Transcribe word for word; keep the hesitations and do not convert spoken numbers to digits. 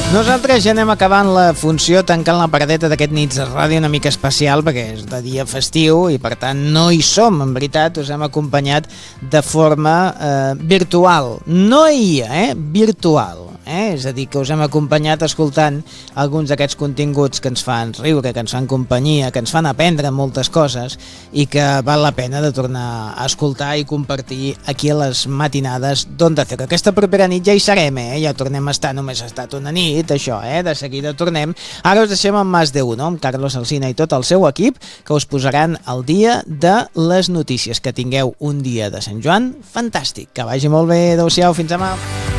Nosaltres ja anem acabant la funció, tancant la paradeta d'aquest nits de ràdio una mica especial, perquè és de dia festiu i per tant no hi som, en veritat, us hem acompanyat de forma eh, virtual, no I A, eh? Virtual. Eh? És a dir, que us hem acompanyat escoltant alguns d'aquests continguts que ens fan riure, que ens fan companyia, que ens fan aprendre moltes coses i que val la pena de tornar a escoltar i compartir aquí a les matinades d'Onda Cero. Aquesta propera nit ja hi serem, eh? Ja tornem a estar, només ha estat una nit, això, eh? De seguida tornem. Ara us deixem amb Más de Uno, amb Carlos Alsina i tot el seu equip, que us posaran al dia de les notícies. Que tingueu un dia de Sant Joan fantàstic. Que vagi molt bé, adeu-siau, fins demà.